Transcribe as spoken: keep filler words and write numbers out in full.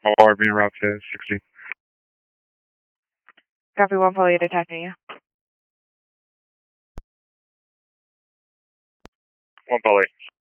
O R being route to sixty. Copy one Polly attacking you. One Polly.